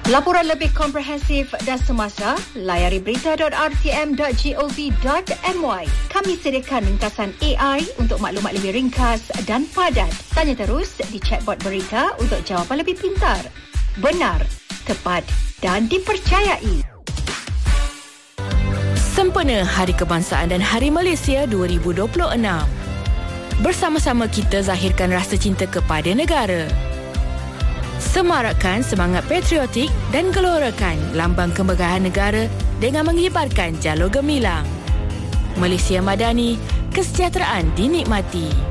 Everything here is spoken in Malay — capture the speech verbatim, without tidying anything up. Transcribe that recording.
Laporan lebih komprehensif dan semasa, layari berita dot r t m dot gov dot m y. Kami sediakan ringkasan A I untuk maklumat lebih ringkas dan padat. Tanya terus di chatbot berita untuk jawapan lebih pintar, benar, tepat dan dipercayai. Sempena Hari Kebangsaan dan Hari Malaysia dua ribu dua puluh enam. Bersama-sama kita zahirkan rasa cinta kepada negara. Semarakkan semangat patriotik dan gelorakan lambang kemegahan negara dengan mengibarkan jalur gemilang. Malaysia Madani, kesejahteraan dinikmati.